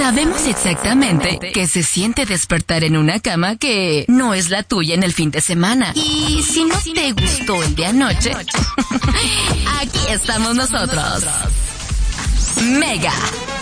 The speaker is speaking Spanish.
Sabemos exactamente qué se siente despertar en una cama que no es la tuya en el fin de semana. Y si no te gustó el de anoche, aquí estamos nosotros. Mega